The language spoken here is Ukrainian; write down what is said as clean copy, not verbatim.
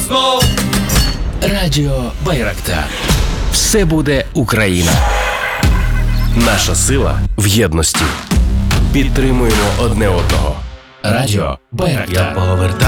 знов. Радіо Байрактар. Все буде Україна. Наша сила в єдності. Підтримуємо одне одного. Радіо Байрактар.